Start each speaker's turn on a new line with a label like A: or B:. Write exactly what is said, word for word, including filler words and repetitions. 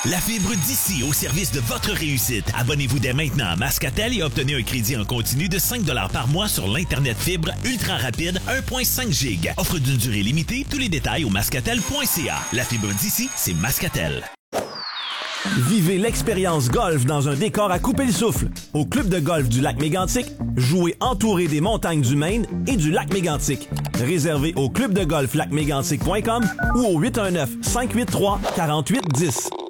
A: La fibre d'ici au service de votre réussite. Abonnez-vous dès maintenant à Mascatel et obtenez un crédit en continu de cinq dollars par mois sur l'Internet fibre ultra rapide un virgule cinq giga. Offre d'une durée limitée. Tous les détails au mascatel point c a. La fibre d'ici, c'est Mascatel.
B: Vivez l'expérience golf dans un décor à couper le souffle. Au club de golf du lac Mégantic, jouez entouré des montagnes du Maine et du lac Mégantic. Réservé au club de golf lac mégantic point com ou au huit un neuf, cinq huit trois, quatre huit un zéro.